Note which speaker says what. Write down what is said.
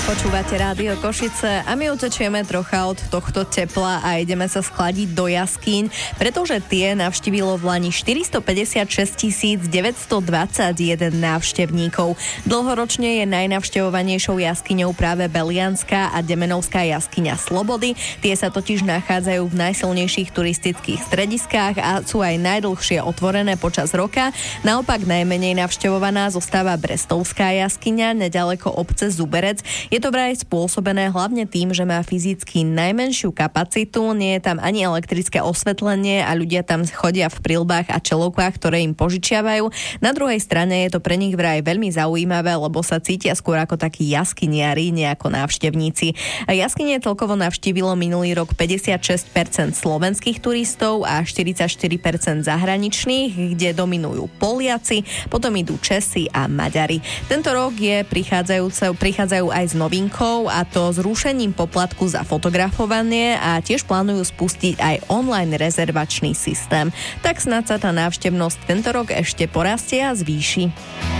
Speaker 1: Počúvate Rádio Košice a my utečieme trocha od tohto tepla a ideme sa schladiť do jaskýň, pretože tie navštívilo v lani 456 921 návštevníkov. Dlhoročne je najnavštevovanejšou jaskyňou práve Belianská a Demenovská jaskyňa Slobody. Tie sa totiž nachádzajú v najsilnejších turistických strediskách a sú aj najdlhšie otvorené počas roka. Naopak najmenej navštevovaná zostáva Brestovská jaskyňa nedaleko obce Zuberec. Je to vraj spôsobené hlavne tým, že má fyzicky najmenšiu kapacitu, nie je tam ani elektrické osvetlenie a ľudia tam chodia v prilbách a čelovkách, ktoré im požičiavajú. Na druhej strane je to pre nich vraj veľmi zaujímavé, lebo sa cítia skôr ako takí jaskyniari, nie ako návštevníci. Jaskyne celkovo navštívilo minulý rok 56% slovenských turistov a 44% zahraničných, kde dominujú Poliaci, potom idú Česi a Maďari. Tento rok prichádzajú aj s novinkou, a to zrušením poplatku za fotografovanie, a tiež plánujú spustiť aj online rezervačný systém. Tak snad sa tá návštevnosť tento rok ešte porastie a zvýši.